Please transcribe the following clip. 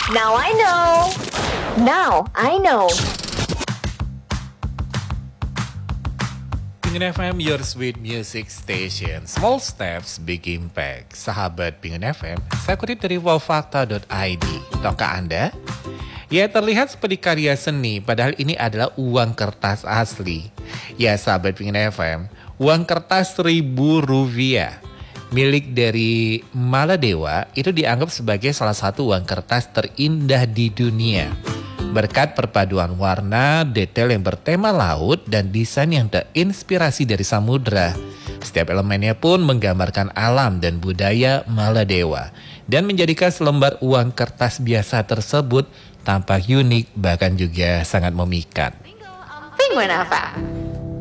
Now I know. Now I know. Pengen FM, your sweet music station. Small steps, big impact. Sahabat Pengen FM, saya kutip dari wowfakta.id. Tahukah Anda? Ya, terlihat seperti karya seni, padahal ini adalah uang kertas asli. Ya, sahabat Pengen FM, uang kertas Rp1.000 milik dari Maladewa itu dianggap sebagai salah satu uang kertas terindah di dunia. Berkat perpaduan warna, detail yang bertema laut, dan desain yang terinspirasi dari samudra. Setiap elemennya pun menggambarkan alam dan budaya Maladewa. Dan menjadikan selembar uang kertas biasa tersebut tampak unik, bahkan juga sangat memikat. Penguin FM.